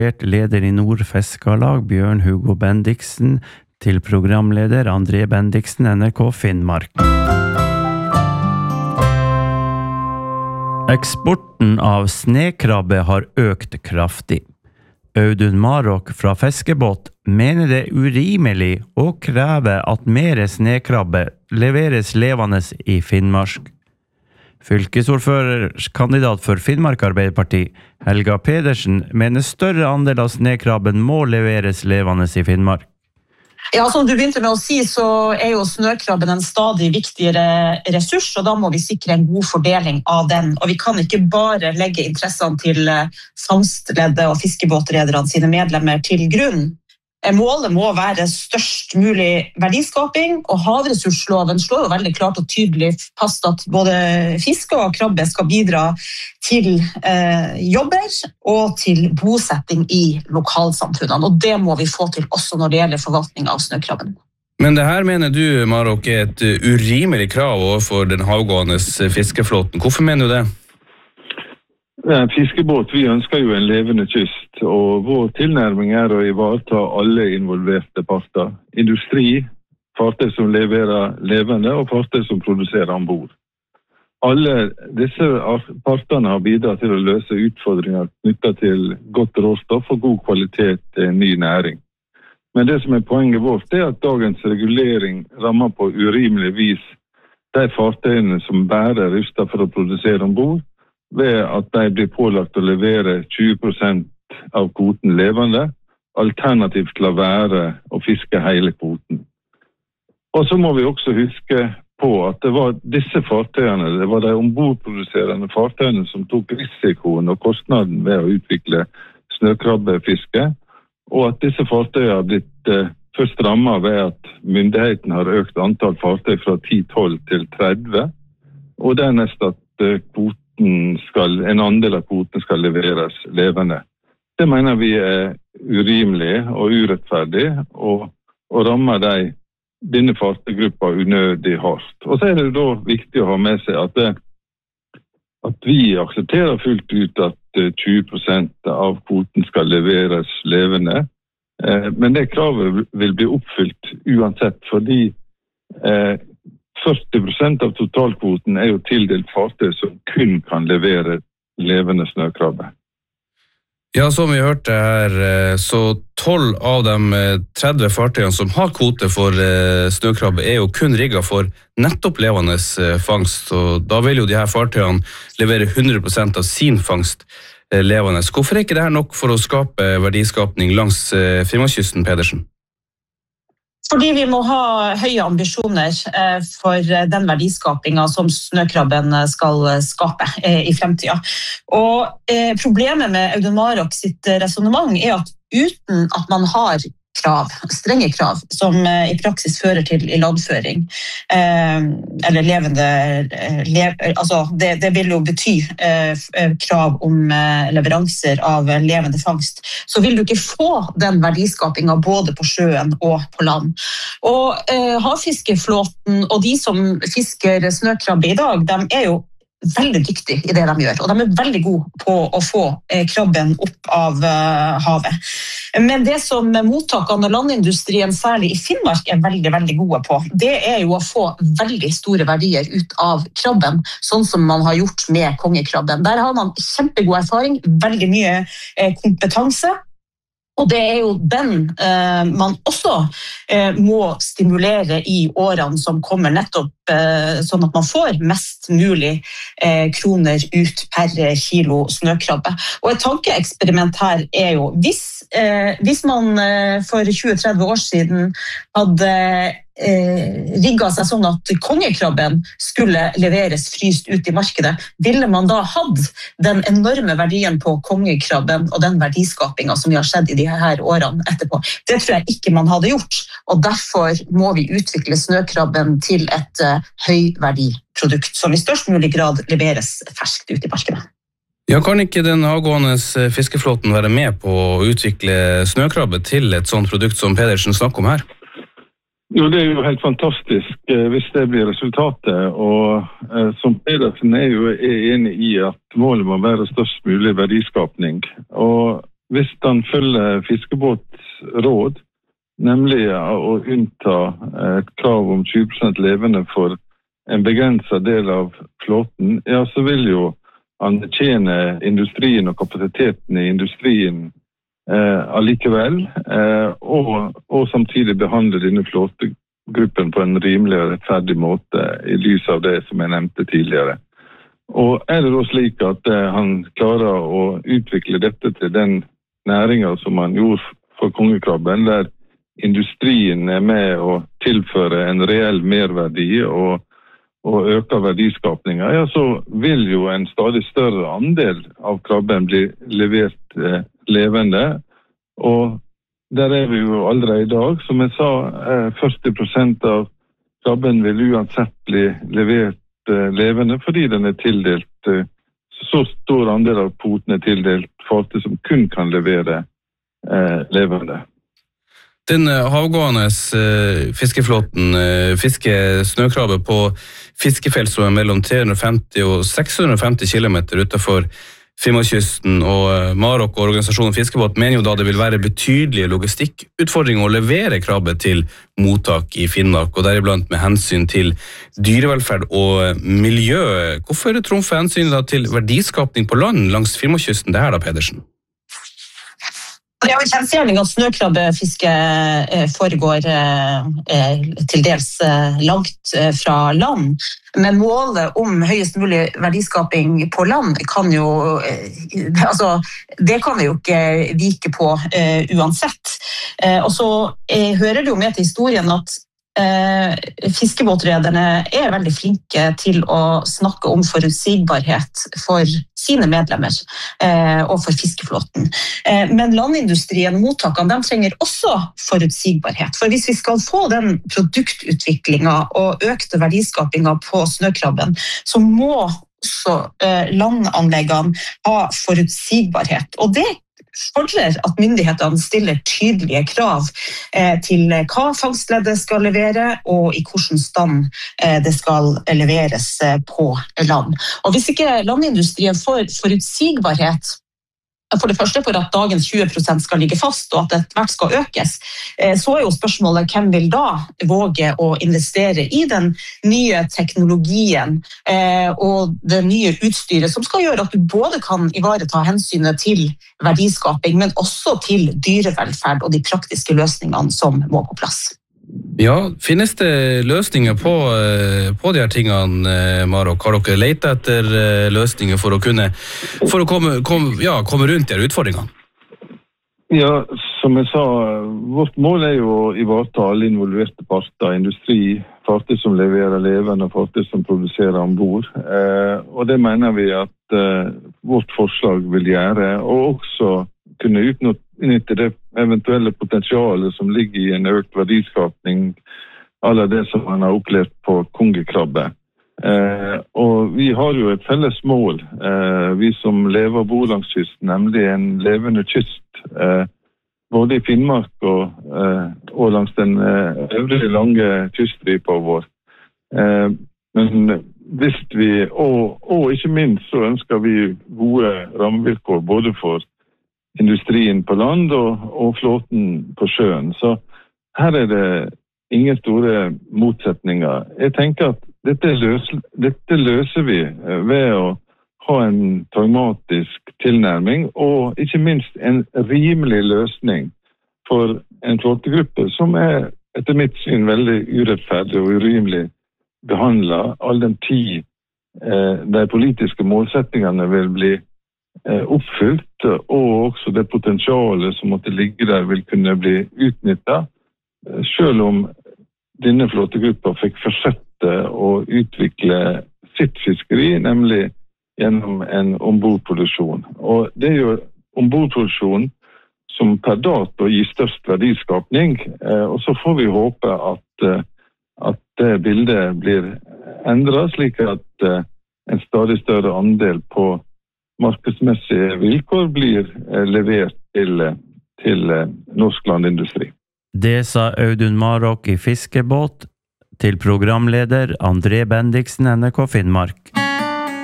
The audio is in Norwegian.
Leder i Nord Fiskarlag, Bjørn Hugo Bendiksen, til programleder André Bendiksen, NRK Finnmark. Eksporten av snekrabbe har økt kraftig. Audun Marok fra Fiskebåt mener det urimelig å kreve at mer snekrabbe leveres levende i Finnmark. Fylkesordførerskandidat for Finnmark Arbeiderparti, Helga Pedersen, mener større andel av snekrabben må leveres levende i Finnmark. Ja, som du begynte med å si, så jo snøkrabben en stadig viktigere ressurs, og da må vi sikre en god fordeling av den. Og vi kan ikke bare legge interessene til fangstleddet og fiskebåtrederne sine medlemmer til grunn. Målet må være størst mulig verdiskaping, og havressursloven slår jo veldig klart og tydelig fast at både fiske og krabbe skal bidra til jobber og til bosetting i lokalsamfunnene, og det må vi få til også når det gjelder forvaltning av snøkrabben. Men det her mener du, Marok, et urimelig krav overfor den havgående fiskeflåten. Hvorfor mener du det? Fiskebåt, vi ønsker jo en levende kyst, og vår tilnærming å ivareta alle involverte parter. Industri, fartøy som leverer levende, og fartøy som produserer ombord. Alle disse partene har bidratt til å løse utfordringer knyttet til godt råstoff og god kvalitet i en ny næring. Men det som poenget vårt at dagens regulering rammer på urimelig vis de fartøyene som bare rustet for å produsere ombord, ved at de blir pålagt å levere 20% av kvoten levende, alternativt la være å fiske hele kvoten. Og så må vi også huske på at det var disse fartøyene, det var de ombordproduserende fartøyene som tok risikoen og kostnaden ved å utvikle snøkrabbefiske, og at disse fartøyene har blitt først rammet ved at myndigheten har økt antall fartøy fra 10-12 til 30, og dernest at en andel av kvoten skal leveres levende. Det mener vi urimelig og urettferdig, og rammer denne fartøygruppa unødig hardt. Og så det da viktig å ha med seg at vi aksepterer fullt ut at 20% av kvoten skal leveres levende, men det kravet vil bli oppfylt uansett, fordi 40% av totalkvoten jo tildelt fartøy som kun kan levere levende snøkrabbe. Ja, som vi hørte her, så 12 av de 30 fartøyene som har kvote for snøkrabbe jo kun rigget for nettopp levende fangst, og da vil jo de her fartøyene levere 100% av sin fangst levende. Hvorfor ikke det her nok for å skape verdiskapning langs Finnmarkskysten, Pedersen? Fordi vi må ha høye ambisjoner for den verdiskapingen som snøkrabben skal skape i fremtiden. Og problemet med Audun Marok sitt resonemang at uten at man har strenge krav, som i praksis fører til ilandføring, eller levende, altså det vil jo bety krav om leveranser av levende fangst, så vil du ikke få den verdiskapingen både på sjøen og på land. Og havfiskeflåten og de som fisker snøkrabbe i dag, de jo veldig dyktig i det de gjør, og de veldig gode på å få krabben opp av havet. Men det som mottakene og landindustrien, særlig i Finnmark, veldig, veldig gode på, det jo å få veldig store verdier ut av krabben, sånn som man har gjort med kongekrabben. Der har man kjempegod erfaring, veldig mye kompetanse, og det jo den man også må stimulere i årene som kommer, nettopp sånn at man får mest mulig kroner ut per kilo snøkrabbe. Og et tankeeksperiment her jo, hvis man for 20-30 år siden hadde rigget seg sånn at kongekrabben skulle leveres fryst ut i markedet, ville man da hatt den enorme verdien på kongekrabben og den verdiskapingen som vi har sett i de her årene etterpå. Det tror jeg ikke man hadde gjort, og derfor må vi utvikle snøkrabben til et høyverdiprodukt som i størst mulig grad leveres ferskt ut i markedet. Ja, kan ikke den avgående fiskeflåten være med på å utvikle snøkrabbe til et sånt produkt som Pedersen snakker om her? Jo, det jo helt fantastisk hvis det blir resultatet, og som Pedersen jo enig i at målet må være størst mulig verdiskapning. Og hvis han følger fiskebåtsråd, nemlig å unnta et krav om 20% levende for en begrenset del av flåten, ja, så vil jo han tjene industrien og kapasiteten i industrien allikevel, og samtidig behandle denne flåtegruppen på en rimelig og rettferdig måte i lys av det som jeg nevnte tidligere. Og det da slik at han klarer å utvikle dette til den næringen som han gjorde for kongekrabben, der industrien med å tilføre en reell merverdi og øke verdiskapningen, ja, så vil jo en stadig større andel av krabben bli levert levende, og der vi jo allerede i dag, som jeg sa, 40% av krabben vil uansett bli levert levende, fordi den tildelt, så stor andel av kvoten tildelt fartøy som kun kan levere levende. Den havgående fiskeflåten fisker snøkrabbe på fiskefelt som mellom 350 og 650 kilometer utenfor Finnmarkskysten, og Marok og organisasjonen Fiskebåt mener jo da det vil være betydelige logistikkutfordringer å levere krabbe til mottak i Finnmark, og deriblant med hensyn til dyrevelferd og miljø. Hvorfor trumfer hensynet da til verdiskapning på land langs Finnmarkskysten det her da, Pedersen? Det jo en kjensgjerning at snøkrabbefiske foregår til dels langt fra land, men målet om høyest mulig verdiskaping på land kan jo, altså, det kan vi jo ikke vike på uansett. Og så hører det jo med til historien at fiskebåtrederne veldig flinke til å snakke om forutsigbarhet for sine medlemmer og for fiskeflåten. Men landindustrien, mottakene, de trenger også forutsigbarhet. For hvis vi skal få den produktutviklingen og økte verdiskapingen på snøkrabben, så må også landanleggene ha forutsigbarhet. Og det fordrer at myndighetene stiller tydelige krav til hva fangstleddet skal levere, og i hvilken stand det skal leveres på land. Og hvis ikke landindustrien får forutsigbarhet, for det første for at dagens 20% skal ligge fast, og at hvert skal økes, så jo spørsmålet hvem vil da våge å investere i den nye teknologien og det nye utstyret som skal gjøre at du både kan ivareta hensynet til verdiskaping, men også til dyrevelferd og de praktiske løsningene som må på plass. Ja, finnes det løsninger på de her tingene, Marok? Har dere lett etter løsninger for å komme rundt de her utfordringene? Ja, som jeg sa, vårt mål jo å ivareta alle involverte parter, industri, fartøy som leverer levende og fartøy som produserer ombord. Og det mener vi at vårt forslag vil gjøre, og også kunne utnytte det eventuelle potensialet som ligger i en økt verdiskapning, alle det som man har opplevd på kongekrabbe. Og vi har jo et felles mål, vi som lever og bor langs kysten, nemlig en levende kyst, både i Finnmark og langs den øvrige lange kyststripa vår. Men hvis vi, og ikke minst, så ønsker vi gode rammevilkår både for industrien på land og flåten på sjøen. Så her det ingen store motsetninger. Jeg tenker at dette løser vi ved å ha en pragmatisk tilnærming, og ikke minst en rimelig løsning for en flåtegruppe som etter mitt syn veldig urettferdig og urimelig behandlet all den tid de politiske målsettingene vil bli oppfylt, og også det potensialet som måtte ligge der vil kunne bli utnyttet, selv om denne flåtegruppa fikk forsette å utvikle sitt fiskeri, nemlig gjennom en ombordproduksjon. Og det jo ombordproduksjon som per dato gir størst verdiskapning, og så får vi håpe at det bildet blir endret, slik at en stadig større andel på markedsmessige vilkår blir levert til norsk landindustri. Det sa Audun Marok i Fiskebåt til programleder André Bendiksen, NRK Finnmark.